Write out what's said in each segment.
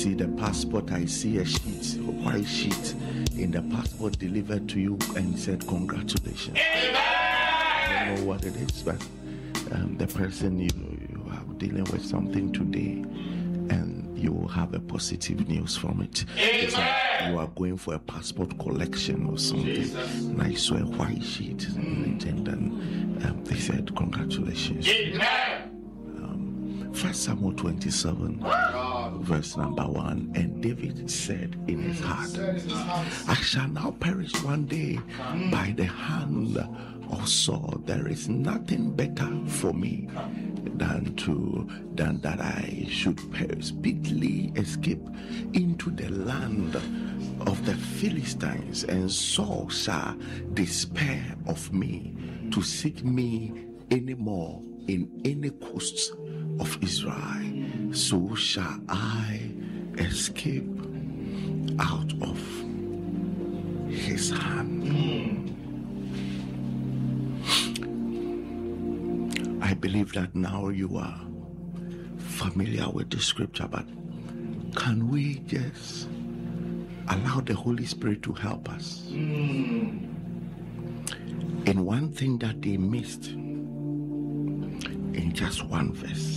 see the passport, I see a sheet, a white sheet in the passport delivered to you and said, congratulations. Amen. I don't know what it is, but the person you are dealing with something today, and you will have a positive news from it. It's like you are going for a passport collection or something. And I saw a white sheet and then they said, congratulations. Amen. 1 Samuel 27, verse number 1. And David said in his heart, I shall now perish one day by the hand of Saul. There is nothing better for me than that I should speedily escape into the land of the Philistines, and Saul shall despair of me to seek me anymore in any coasts of Israel. So shall I escape out of his hand. I believe that now you are familiar with the scripture, but can we just allow the Holy Spirit to help us in one thing that they missed in just one verse?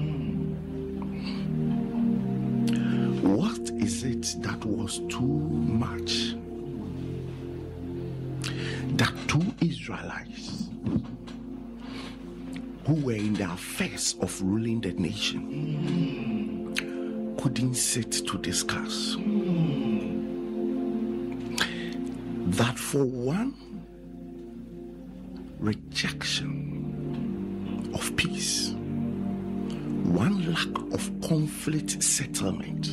What is it that was too much that two Israelites who were in the affairs of ruling the nation couldn't sit to discuss? That for one rejection of peace, one lack of conflict settlement,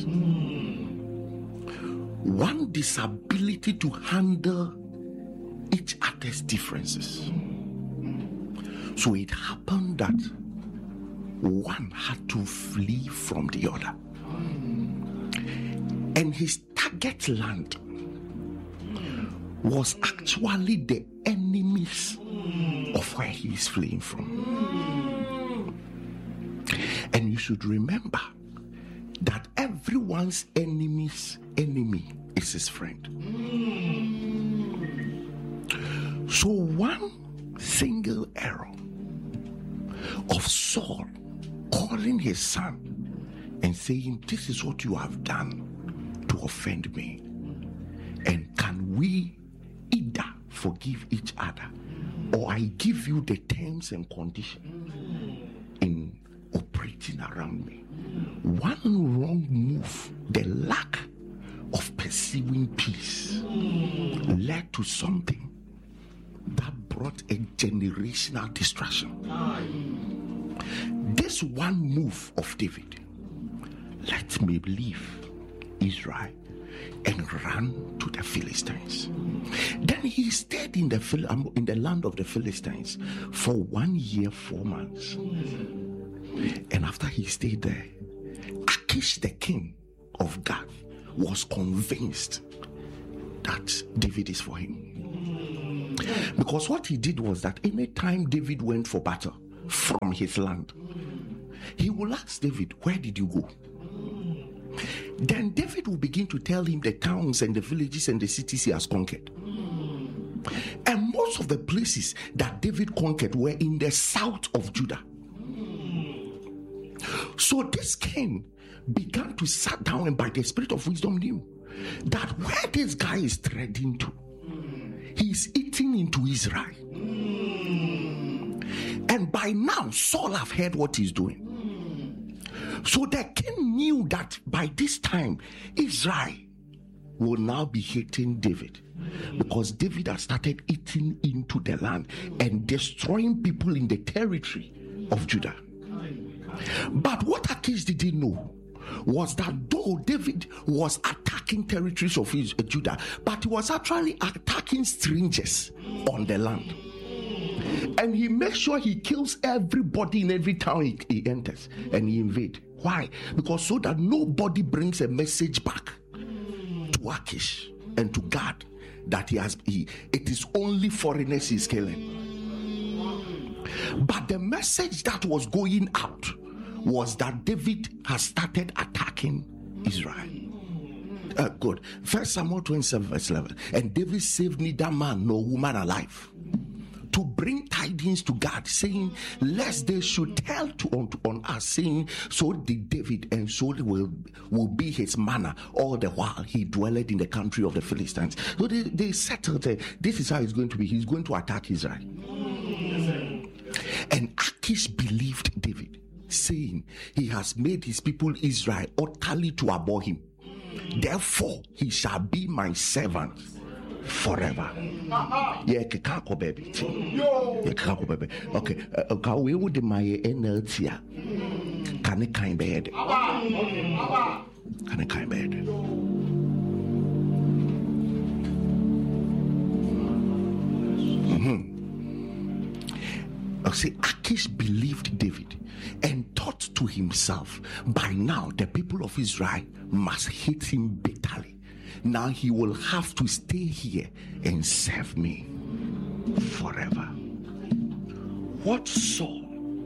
one disability to handle each other's differences. So it happened that one had to flee from the other. And his target land was actually the enemies of where he is fleeing from. And you should remember that everyone's enemy's enemy is his friend. So one single error of Saul calling his son and saying, this is what you have done to offend me, and can we either forgive each other, or I give you the terms and conditions in operating around me. One wrong move, the lack of pursuing peace, led to something that brought a generational destruction. This one move of David, let me leave Israel and ran to the Philistines. Then he stayed in the land of the Philistines for 1 year, 4 months. And after he stayed there, Achish, the king of Gath, was convinced that David is for him. Because what he did was that anytime David went for battle from his land, he will ask David, where did you go? Then David will begin to tell him the towns and the villages and the cities he has conquered. And most of the places that David conquered were in the south of Judah. So this king began to sit down, and by the spirit of wisdom knew that where this guy is treading to, he's eating into Israel. And by now, Saul have heard what he's doing. So the king knew that by this time, Israel will now be hating David, because David has started eating into the land and destroying people in the territory of Judah. But what Achish didn't know was that though David was attacking territories of Judah, but he was actually attacking strangers on the land. And he makes sure he kills everybody in every town he enters, and he invades. Why? Because so that nobody brings a message back to Achish and to God that it is only foreigners he's killing. But the message that was going out was that David has started attacking Israel. Good. 1 Samuel 27 verse 11. And David saved neither man nor woman alive, to bring tidings to God, saying, lest they should tell on us, saying, so did David, and so will be his manner all the while he dwelled in the country of the Philistines. So they settled this is how it's going to be. He's going to attack Israel. And Achish believed David, saying, he has made his people Israel utterly to abhor him. Therefore he shall be my servant forever. Yeah, Kikako baby. Yeah, Kikako baby. Okay, we would my NLT. Can it kind bed? Can it kind bed? See, Achish believed David and thought to himself, by now the people of Israel must hate him bitterly. Now he will have to stay here and serve me forever. What Saul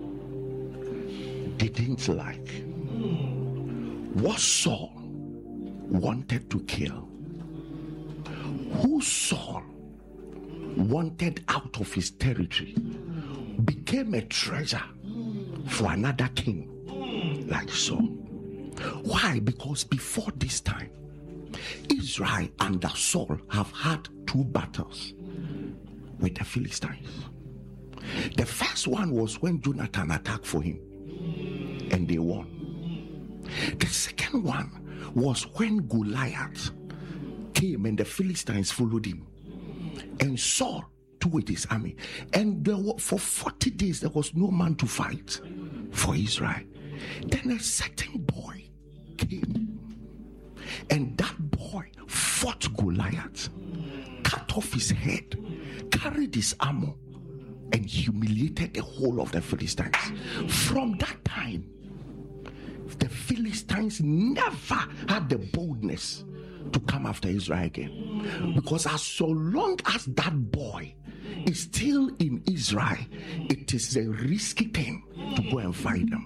didn't like, what Saul wanted to kill, who Saul wanted out of his territory, became a treasure for another king like Saul. Why? Because before this time, Israel under Saul have had two battles with the Philistines. The first one was when Jonathan attacked for him and they won. The second one was when Goliath came and the Philistines followed him, and Saul with his army, and for 40 days there was no man to fight for Israel. Then a certain boy came, and that boy fought Goliath, cut off his head, carried his armor, and humiliated the whole of the Philistines. From that time, the Philistines never had the boldness to come after Israel again, because as so long as that boy is still in Israel, it is a risky thing to go and fight them.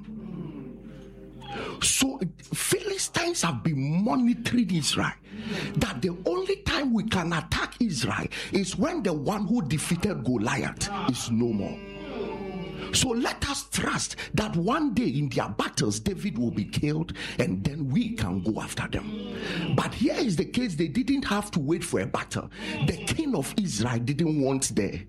So Philistines have been monitoring Israel, that the only time we can attack Israel is when the one who defeated Goliath is no more. So let us trust that one day in their battles David will be killed, and then we can go after them. But here is the case: they didn't have to wait for a battle. The king of Israel didn't want the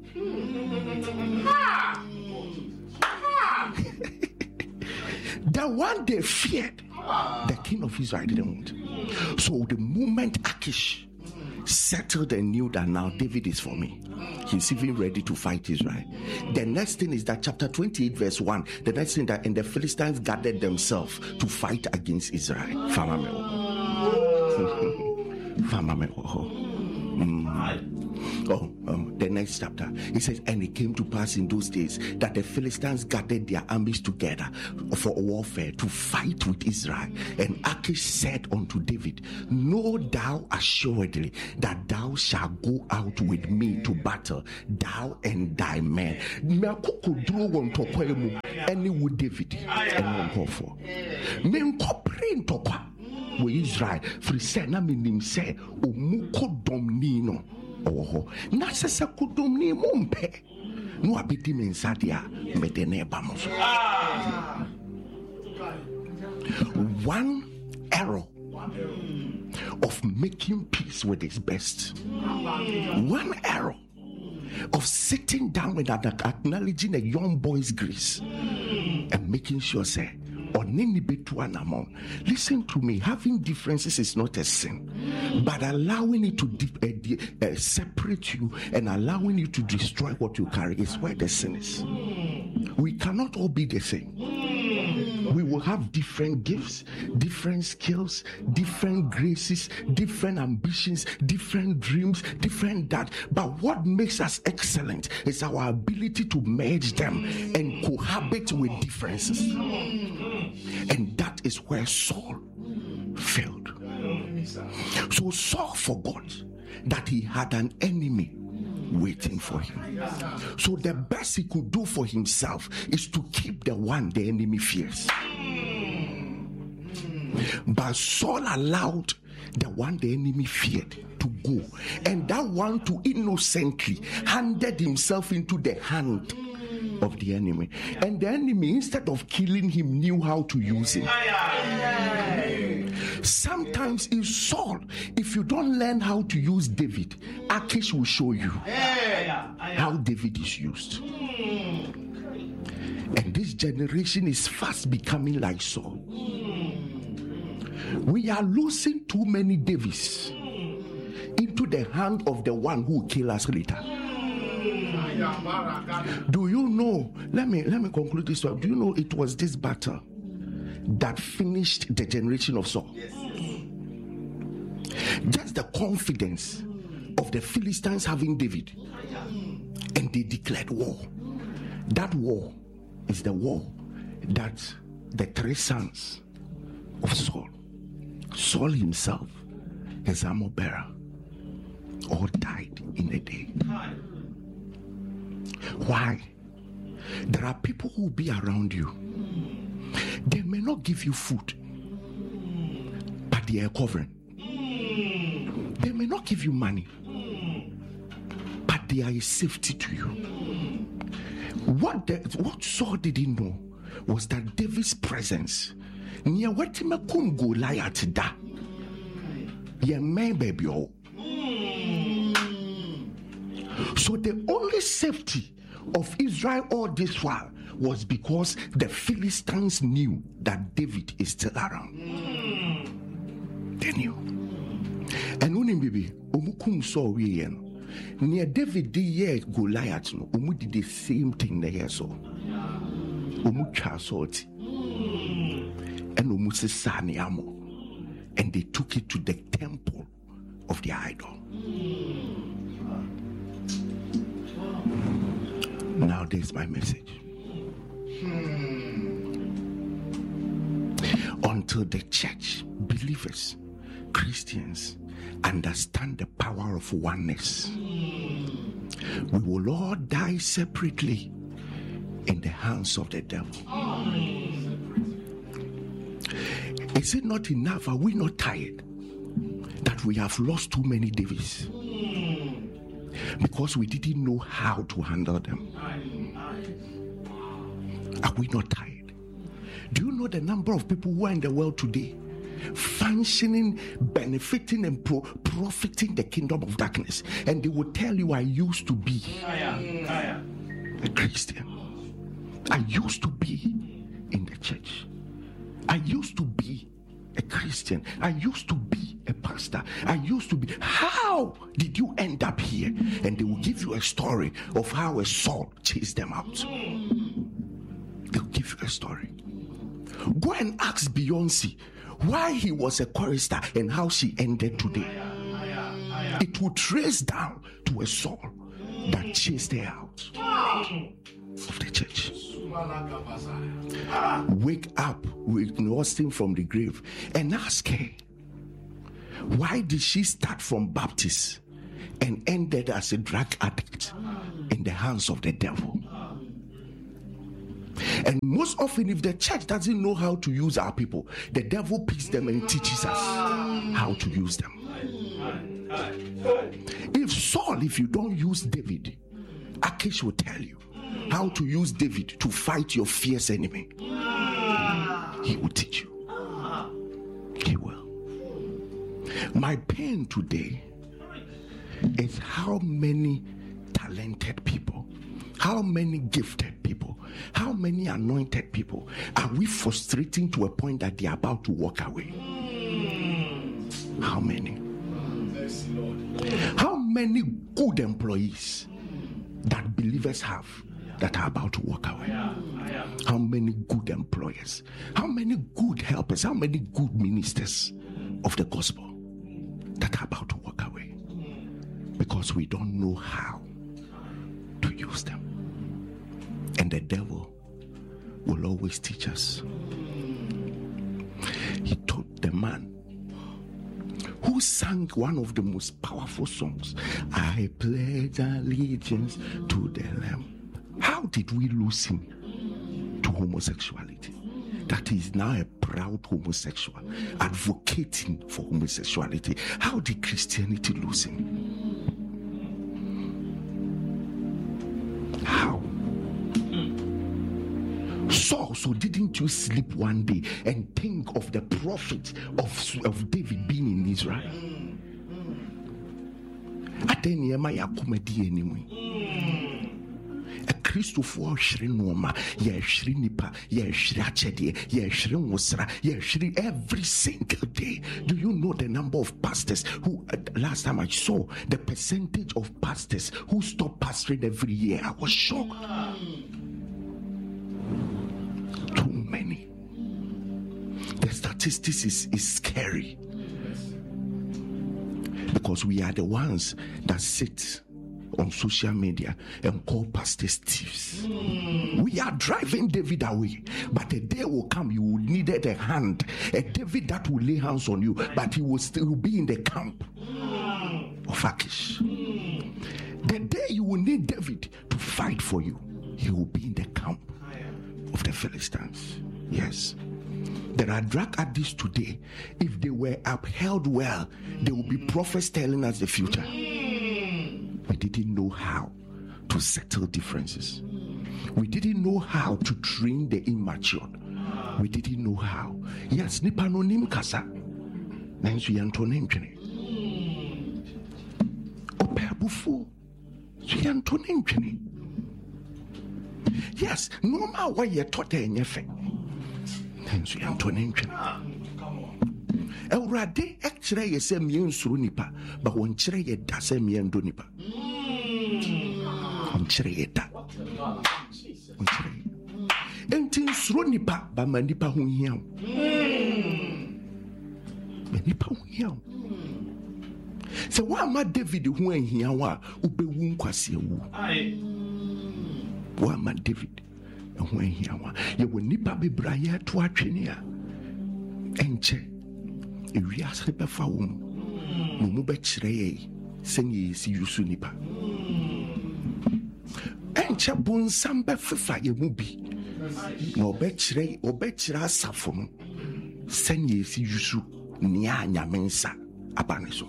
the one they feared, the king of Israel didn't want. So the moment Achish settled and knew that now David is for me, he's even ready to fight Israel. The next thing is that chapter 28 verse 1, the next thing that, and the Philistines gathered themselves to fight against Israel. The next chapter, it says, and it came to pass in those days that the Philistines gathered their armies together for warfare to fight with Israel. And Achish said unto David, know thou assuredly that thou shalt go out with me to battle, thou and thy men. Any would David and one for men cooperate with Israel. For say na minim say omuko domnino. Oh, Nasasa Kudomni Mumpe. No abiti mensadia medene bamos. One error of making peace with his best. One error of sitting down and acknowledging a young boy's grace and making sure, say, listen to me, having differences is not a sin, but allowing it to separate you and allowing you to destroy what you carry is where the sin is. We cannot all be the same. We will have different gifts, different skills, different graces, different ambitions, different dreams, different that. But what makes us excellent is our ability to merge them and cohabit with differences. And that is where Saul failed. So Saul forgot that he had an enemy waiting for him. So the best he could do for himself is to keep the one the enemy fears. But Saul allowed the one the enemy feared to go, and that one to innocently handed himself into the hand of the enemy. And the enemy, instead of killing him, knew how to use him. Sometimes in Saul, if you don't learn how to use David, Achish will show you how David is used. And this generation is fast becoming like Saul. We are losing too many Davids into the hand of the one who will kill us later. Do you know? Let me conclude this one. Do you know it was this battle that finished the generation of Saul? Yes. Just the confidence of the Philistines having David, and they declared war. That war is the war that the three sons of Saul himself, his armor bearer, all died in a day. Why? There are people who will be around you. They may not give you food, but they are covering. They may not give you money, but they are a safety to you. What Saul didn't know was that David's presence near what kum Goliath da ye man baby. So the only safety of Israel all this while was because the Philistines knew that David is still around. They knew. And when baby omukum saw we near David did Goliath no omu did the same thing they saw. Omu chasoti and omu sesani amo, and they took it to the temple of the idol. Now there's my message. Until the church, believers, Christians, understand the power of oneness, we will all die separately in the hands of the devil. Is it not enough? Are we not tired that we have lost too many Davids because we didn't know how to handle them? Are we not tired? Do you know the number of people who are in the world today functioning, benefiting, and profiting the kingdom of darkness? And they will tell you, I used to be a Christian. I used to be in the church. I used to be a Christian. I used to be a pastor. I used to be. How did you end up here? And they will give you a story of how a Saul chased them out. They'll give you a story. Go and ask Beyonce why he was a chorister and how she ended today. It will trace down to a Saul that chased her out of the church. Wake up with Austin from the grave and ask her, why did she start from Baptist and ended as a drug addict in the hands of the devil? And most often, if the church doesn't know how to use our people, the devil picks them and teaches us how to use them. If you don't use David, Achish will tell you how to use David to fight your fierce enemy. He will teach you. He will. My pain today is how many talented people, how many gifted people, how many anointed people are we frustrating to a point that they are about to walk away? How many? How many good employees that believers have that are about to walk away? How many good employers? How many good helpers? How many good ministers of the gospel that are about to walk away? Because we don't know how to use them. And the devil will always teach us. He told the man who sang one of the most powerful songs, I pledge allegiance to the Lamb. How did we lose him to homosexuality? that he's now a proud homosexual, advocating for homosexuality. How did Christianity lose him? How? Saul, so didn't you sleep one day and think of the prophet of David being in Israel? A Christopher Shrinoma, Yashrinipa, Yashrachedi, Yashrinwosra, Yashri every single day. Do you know the number of pastors who, last time I saw the percentage of pastors who stop pastoring every year? I was shocked. Too many. The statistics is scary. Because we are the ones that sit on social media and call pastors thieves. We are driving David away, but a day will come you will need a hand, a David that will lay hands on you, but he will still be in the camp of Achish. The day you will need David to fight for you, he will be in the camp of the Philistines. Yes. There are drug addicts today. If they were upheld well, there will be prophets telling us the future. We didn't know how to settle differences. We didn't know how to train the immature. We didn't know how. Yes, nipa no nim kasa. Nansu yanto nentwene. Opeabufu. Yanto nentwene. Yes, normal way you taught enyefe. Nansu yanto nentwene. Elrade ekchire yese miensuru nipa, but won chire ye da se miendo nipa. On chire ye da. On chire. Enti nsuru nipa ba manipa ho hia. Manipa ho hia. Se wa ma David ho ahia wa ubewu nkwase wu. Wa ma David ho ahia wa. Ye wo nipa bebra ye to atwene a. Enche we ask the Faum, Mubetray, Sengi, see you soon nipa. And Chabun Samba Fifa, you will be. No betray or betcha Safon. Sengi, see you soon, Nyanya Mensa, Abaniso.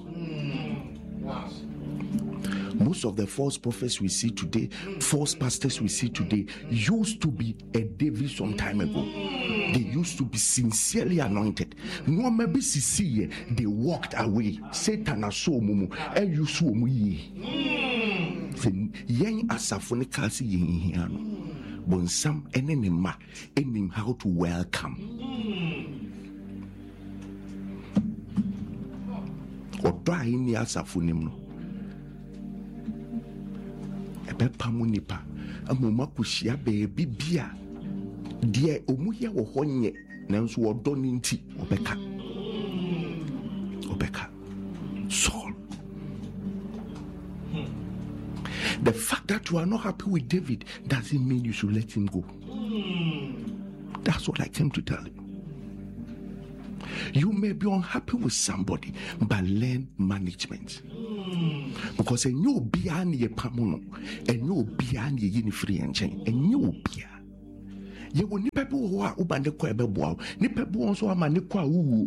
Most of the false prophets we see today, false pastors we see today, used to be a David some time ago. They used to be sincerely anointed. No maybe see they walked away. Satan aso mumu e yusu mu yi. Yen asafonika si yen hiano. Bonsam enene ma enim how to welcome. Odo ayi ni asafonim no. Ebe pamunipa amuma kushia baby bia. Dear Omuya or Honye, Nansu or Doninti, Obeka. Saul. The fact that you are not happy with David doesn't mean you should let him go. That's what I came to tell you. You may be unhappy with somebody, but learn management. Because a new biani ye pamuno, a new biani ye free and chain, a new bia. You will nipa bu ho a ubande kwa ebe boa nipa bu nso ama ne kwa wu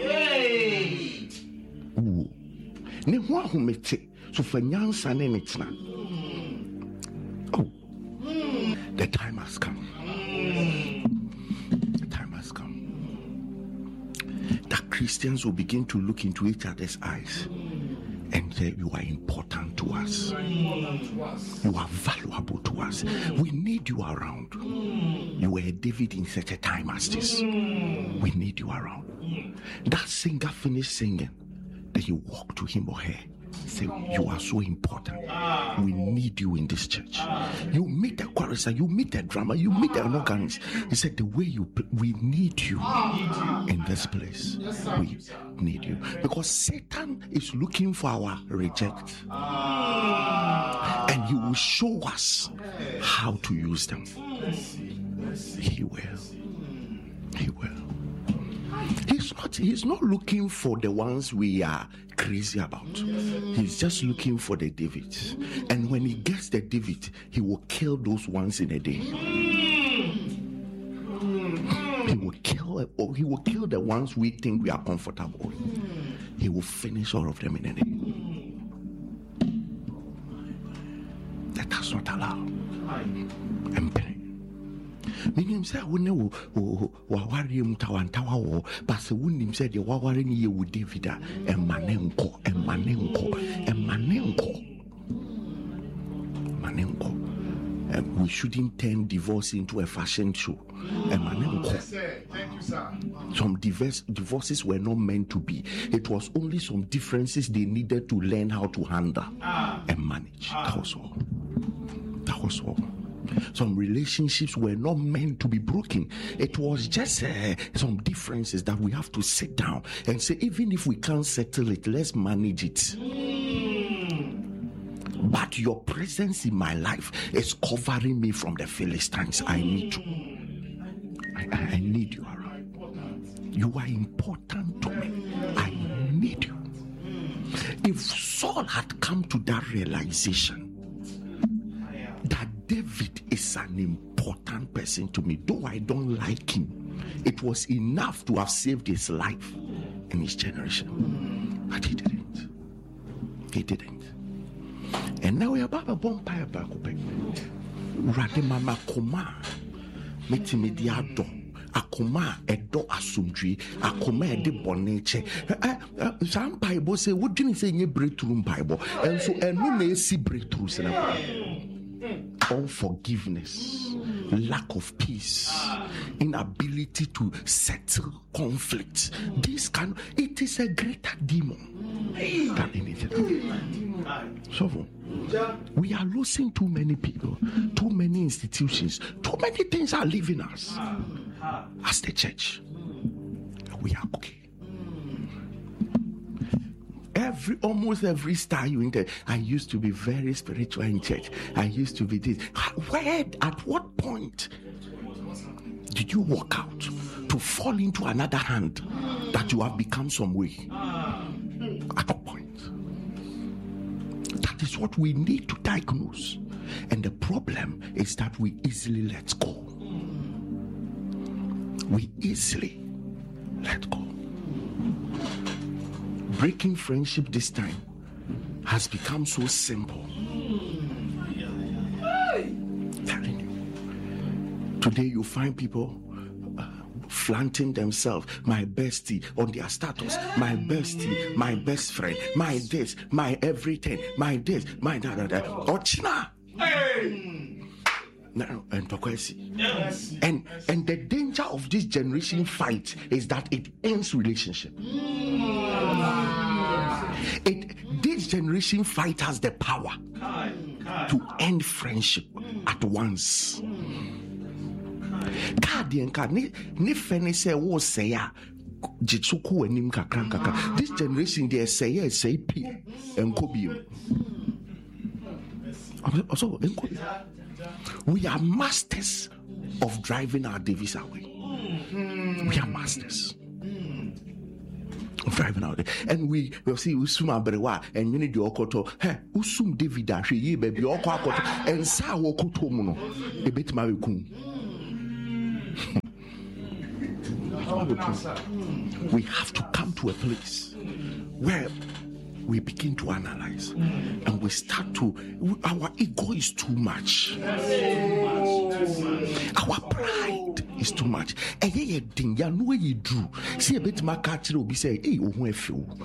ne ho ahomete so fa nyansa ne netena. Oh, the time has come. The time has come that Christians will begin to look into each other's eyes and say, you are important to us. You are valuable to us. We need you around. You were David in such a time as this. We need you around. That singer finished singing. Then you walk to him or her. Say, you are so important. We need you in this church. You meet the chorister, you meet the drummer, you meet the organist. He said, the way you play, we need you in this place. We need you. Because Satan is looking for our reject. And he will show us how to use them. He will. He will. He's not looking for the ones we are crazy about. He's just looking for the Davids. And when he gets the David, he will kill those ones in a day. He He will kill the ones we think we are comfortable with. He will finish all of them in a day. Let us not allow. Meaning say we know wawari mtawantawa wo, but se wunim say the wawari ni ye with David emanenko. We shouldn't turn divorce into a fashion show. Yes, sir. Thank you, sir. Some divorces were not meant to be. It was only some differences they needed to learn how to handle and manage. That was all. Some relationships were not meant to be broken. It was just some differences that we have to sit down and say, even if we can't settle it, let's manage it. But your presence in my life is covering me from the Philistines. I need you. I need you around. You are important to me. I need you. If Saul had come to that realization that David is an important person to me, though I don't like him, it was enough to have saved his life in his generation. But he didn't. And now we are about a bonfire back up. Rademama Koma, Metimediado, Akoma, Edo Asumdri, Akoma, Ede Boneche. Some Bible say, what didn't say any breakthrough Bible? And so, and no may see breakthroughs in unforgiveness, lack of peace, inability to settle conflicts. It is a greater demon than anything. So we are losing too many people, too many institutions, too many things are leaving us as the church. We are okay. Almost every star you enter, I used to be very spiritual in church. I used to be this. At what point did you walk out to fall into another hand that you have become some way? At what point? That is what we need to diagnose. And the problem is that we easily let go. We easily let go. Breaking friendship this time has become so simple. Telling you. Today you find people flaunting themselves, my bestie, on their status, my bestie, my best friend, my this, my everything, my this, my da. Ochina. Now, and the danger of this generation fight is that it ends relationship. This generation fight has the power to end friendship at once. This generation they say P and Kobe. Also, we are masters of driving our Davies away. We are masters of driving out. And we will see Usum Abrewa and you need the Okoto. Hey, Usum David Ashi, baby, Okoto, and Sa Wokoto Mono, a bit Marikun. We have to come to a place where we begin to analyze and we start to, our ego is too much. Our pride is too much. And yeah, you know what you do. See a bit my catcher will be saying, hey, you know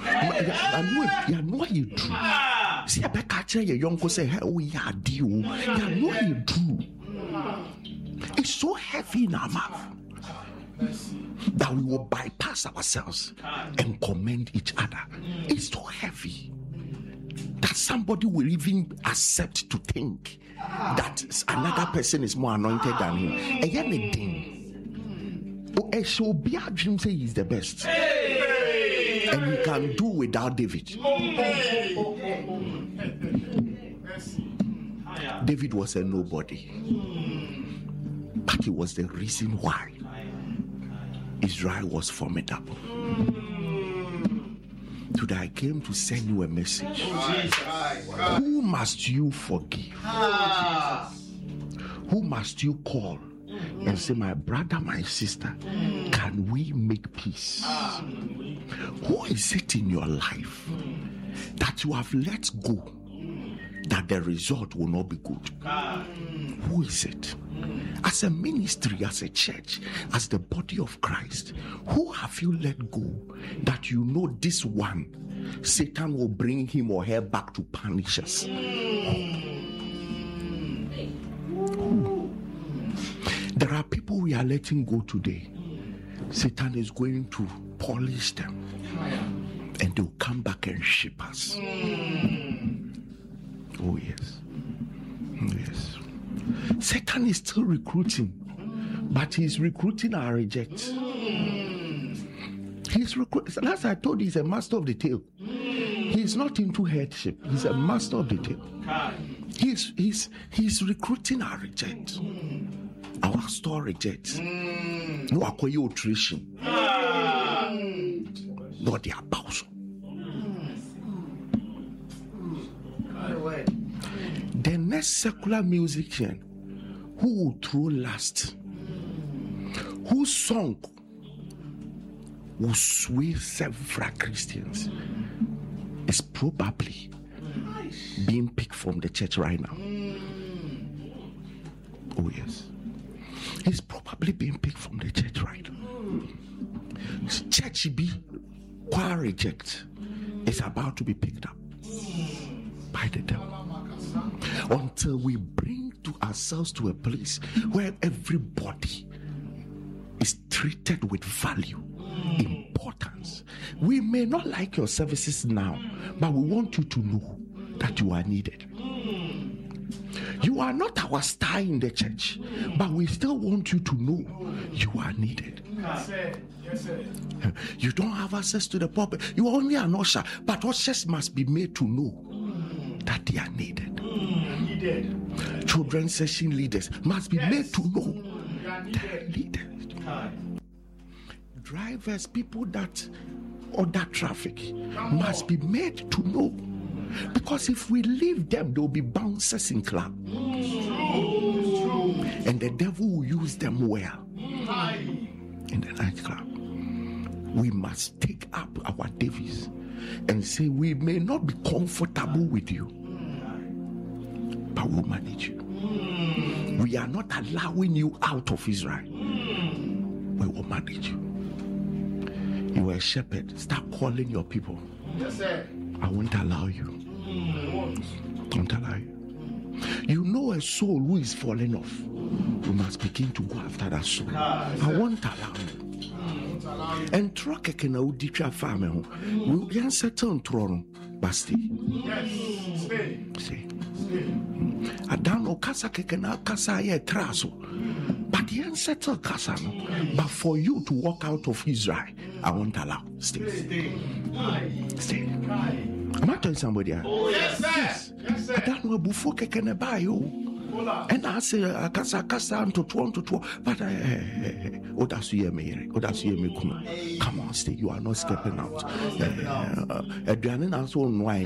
what you do. See a bit catcher, your young say, hey, we are deal. You know what you do. It's so heavy in our mouth that we will bypass ourselves and commend each other. It's so heavy that somebody will even accept to think that another person is more anointed than him. And so be a dream say he's the best, and he can do without David. David was a nobody, but he was the reason why Israel was formidable. Today I came to send you a message. Who must you forgive? Who must you call and say, my brother, my sister, can we make peace? Who is it in your life that you have let go, that the result will not be good? Who is it? As a ministry, as a church, as the body of Christ, who have you let go that you know this one, Satan will bring him or her back to punish us? There are people we are letting go today. Satan is going to polish them, and they'll come back and ship us. Oh yes. Yes. Satan is still recruiting, but he's recruiting our rejects. He's recruiting. As I told you, he's a master of the tale. He's not into headship. He's a master of the tale. He's recruiting our rejects. Our store rejects. No akoye attrition. No the apostle. The next secular musician who will throw last, whose song will sway several Christians, is probably being picked from the church right now. Oh yes. He's probably being picked from the church right now. Church be choir reject is about to be picked up by the devil. Until we bring to ourselves to a place where everybody is treated with value, importance. We may not like your services now, but we want you to know that you are needed. You are not our star in the church, but we still want you to know you are needed. Yes, sir. Yes, sir. You don't have access to the pulpit. You are only an usher, but ushers must be made to know that they are needed. Children's session leaders must be made to know they are needed. Drivers, people that order traffic, must be made to know. Because if we leave them, there will be bouncers in club. And the devil will use them well in the nightclub. We must take up our Davies and say, we may not be comfortable with you, but we'll manage you. We are not allowing you out of Israel. We will manage you. You are a shepherd. Start calling your people. Yes, sir. I won't allow you. Don't allow you. You know a soul who is falling off. You must begin to go after that soul. I won't allow you. And truck can auditra farm. We can settle on throne. But stay. Yes. Stay. I don't know casa can casa ye traso. But the settle casa. But for you to walk out of Israel, I won't allow. Stay. Stay. Am I telling somebody? Oh, yes, sir. Yes, sir. I don't know before can buy you. And I say, casa to 12, but that's you, me. Come on, stay. You are not stepping out. Adrian also wine.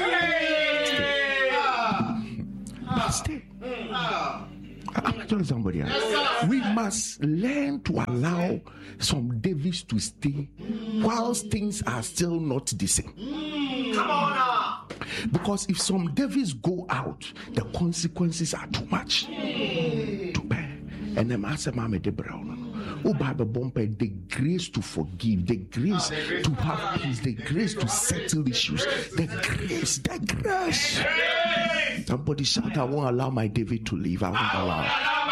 Stay. I'm not telling somebody. We must learn to allow some Davids to stay whilst things are still not the same. Come on now. Because if some Davids go out, the consequences are too much to bear. And then I say, Mama de Brown. Oh, Bible bumper, the grace to forgive, the grace to have peace, the grace to settle issues, the grace. Somebody shout, I won't allow my David to leave. I won't allow.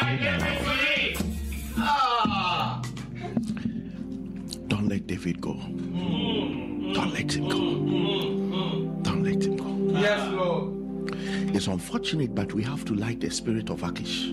Don't let David go. Don't let him go. Don't let him go. Yes, Lord. It's unfortunate, but we have to like the spirit of Achish.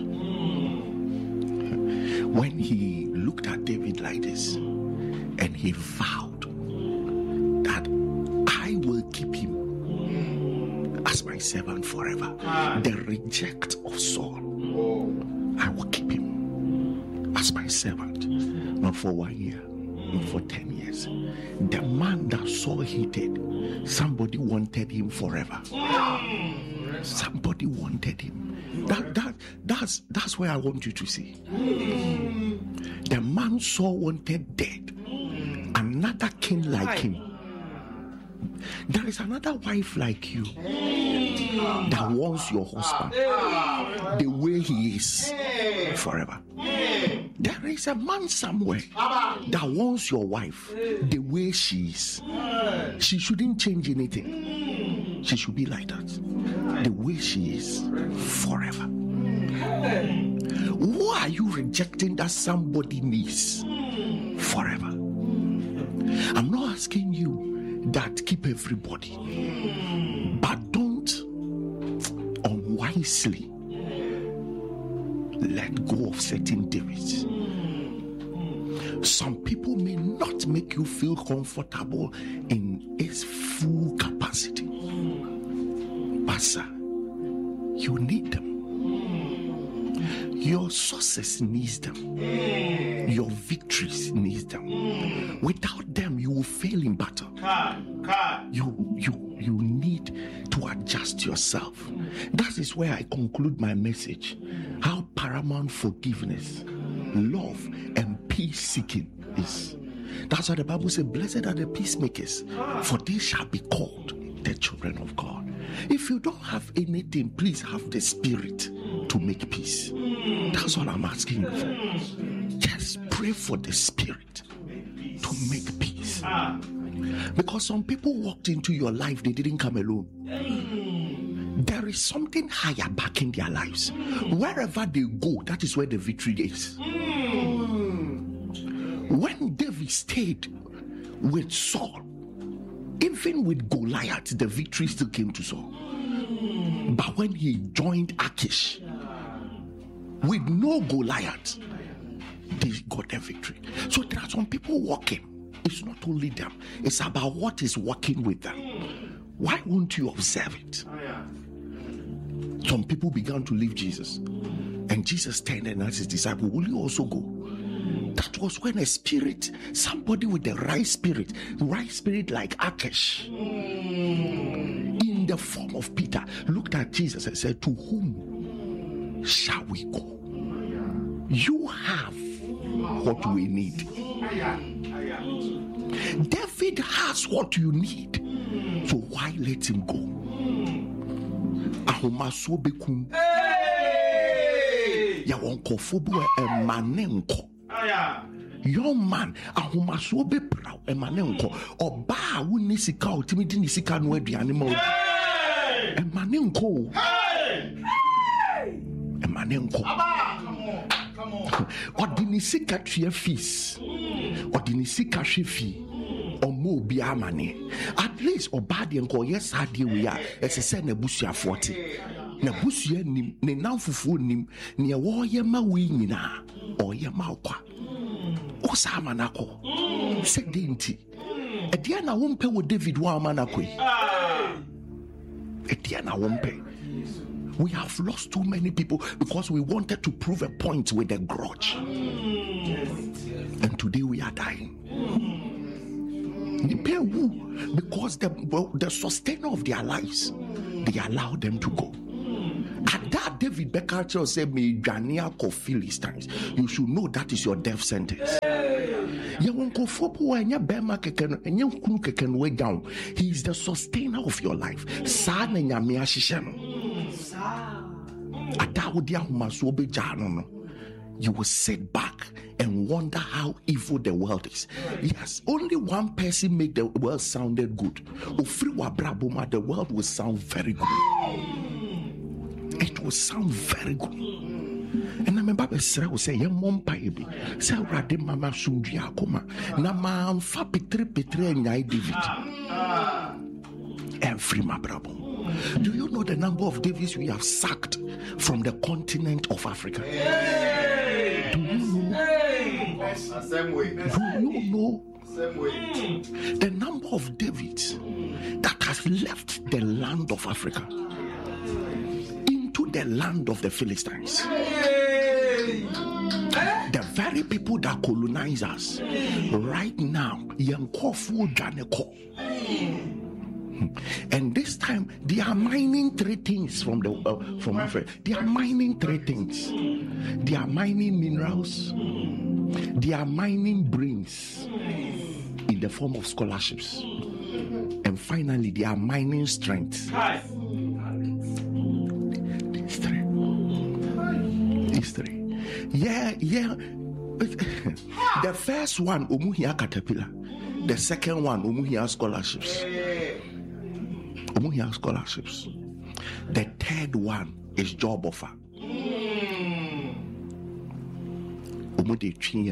When he looked at David like this, and he vowed that I will keep him as my servant forever. The reject of Saul, I will keep him as my servant, not for 1 year, not for 10 years. The man that Saul hated, somebody wanted him forever. Somebody wanted him. That's where I want you to see. The man Saul wanted dead. Another king like him. There is another wife like you that wants your husband the way he is forever. There is a man somewhere that wants your wife the way she is. She shouldn't change anything. She should be like that, the way she is forever. Why are you rejecting that somebody needs forever? I'm not asking you that keep everybody, but don't unwisely let go of certain Davids. Some people may not make you feel comfortable in its full capacity, but sir, you need them. Your success needs them. Your victories needs them. Without them, you will fail in battle. You need to adjust yourself. That is where I conclude my message. How paramount forgiveness, love, and peace seeking is. That's why the Bible says, blessed are the peacemakers, for they shall be called the children of God. If you don't have anything, please have the spirit to make peace. That's all I'm asking you for. Just pray for the spirit to make peace. Because some people walked into your life, they didn't come alone. There is something higher back in their lives. Wherever they go, that is where the victory is. When David stayed with Saul, even with Goliath, the victory still came to Saul. But when he joined Achish, with no Goliath, they got the victory. So there are some people walking. It's not only them. It's about what is working with them. Why won't you observe it? Some people began to leave Jesus. And Jesus turned and asked his disciples, will you also go? That was when a spirit, somebody with the right spirit like Achish, in the form of Peter, looked at Jesus and said, to whom shall we go? You have what we need. David has what you need. So why let him go? Young man, ahomaso be proud, emanenko, oba wuni sika ultimate ni sika no aduane ma emanenko. Emanenko. Come on. Odini sika tue fees. Odini sika hwe fi. Omo obi amane. At least oba de nko yes ade we a esese na busuafo te. Na busua nim, ne namfufuo nim, ne wo ye ma we nyina. Oye ma okwa. Osama nako. Sedenti. Ediana wompe wo David wa manako. Ediana wompe. We have lost too many people because we wanted to prove a point with a grudge. And today we are dying. Because the sustainer of their lives, they allowed them to go. At that, David Becker said, "May Daniel call Philistines." You should know that is your death sentence. He is the sustainer of your life. You will sit back and wonder how evil the world is. Yes, only one person make the world sounded good. The world will sound very good. It will sound very good. And I remember Besra will say, "Young mom baby, say Radi Mama Sundria Koma, Nama Fa Petre and Yai David." Every mabrabo. Do you know the number of Davids we have sacked from the continent of Africa? Do you know? Do you know the number of Davids that has left the land of Africa into the land of the Philistines? The very people that colonize us right now, Yankofu Janeko. And this time they are mining three things from Africa. They are mining three things. They are mining minerals. They are mining brains in the form of scholarships. And finally, they are mining strength. These three. Yeah. The first one, Umuhia Caterpillar. The second one, Umuhia scholarships. Umuhia scholarships. The third one is job offer. Davis.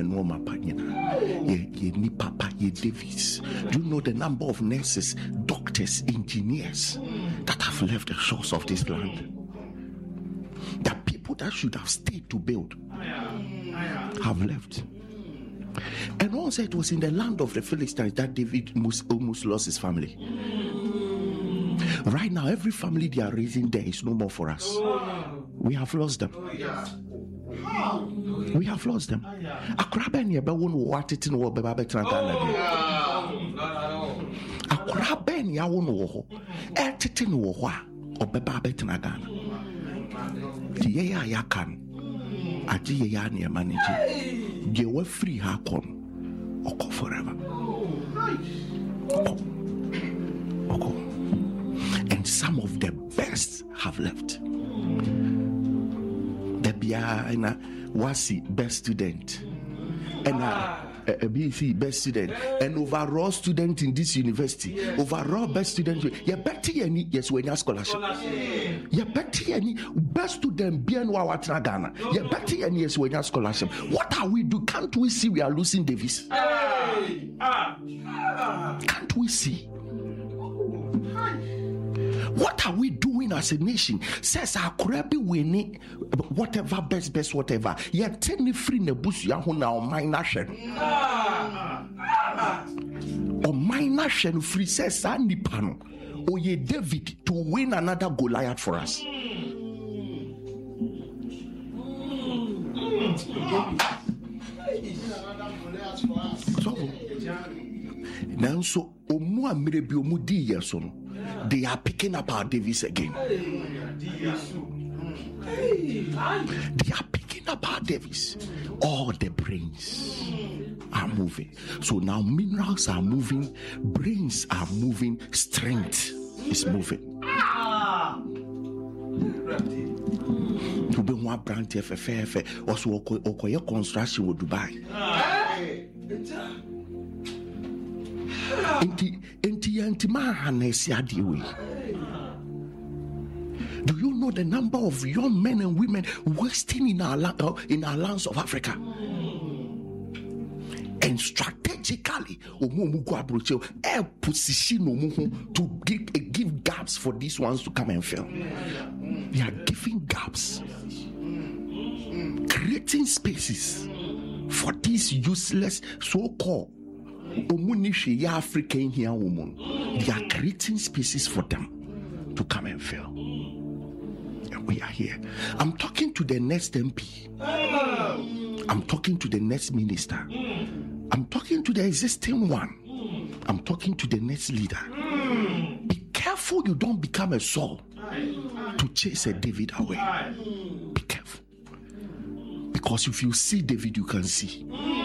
Do you know the number of nurses, doctors, engineers that have left the shores of this land? The people that should have stayed to build have left. And also it was in the land of the Philistines that David almost lost his family. Right now, every family they are raising there is no more for us. We have lost them. We have lost them. Akraben yebe won what it in wo beba betra Ghana. Akraben ya won wo etete no wo a obeba betra Ghana. Die ya kan aji ya na manage. Ge we free ha kon oko forever. Oko. And some of the best have left. Debiana Wasi best student, and BC best student, and overall student in this university. Overall best student. You better any yes when you scholarship. You better any best student bien Wawatra Ghana. You better any yes when you scholarship. What are we do? Can't we see we are losing Davis? Can't we see? What are we doing as a nation? Says our Korebi winning whatever best whatever. Yet tell me free nebusu ya huna o minor shen. O minor shen free says Andy Pano. O ye David to win another Goliath for us. Now so omu amirebi omu di yesono. They are picking up our Davis again. They are picking up our Davis. All the brains are moving. So now minerals are moving, brains are moving, strength is moving. To be one brand FFF also okoye construction with Dubai. Do you know the number of young men and women wasting in our lands of Africa? And strategically, to give gaps for these ones to come and fill. They are giving gaps, creating spaces for these useless so-called African here women. They are creating spaces for them to come and fill. And we are here. I'm talking to the next MP. I'm talking to the next minister. I'm talking to the existing one. I'm talking to the next leader. Be careful you don't become a Saul to chase a David away. Be careful. Because if you see David, you can see.